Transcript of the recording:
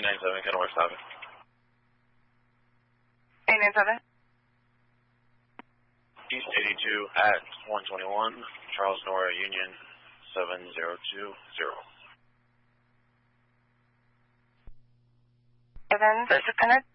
897, Kenilworth, stop it. 897? East 82 at 121, Charles Nora Union 7020. And then the disconnect?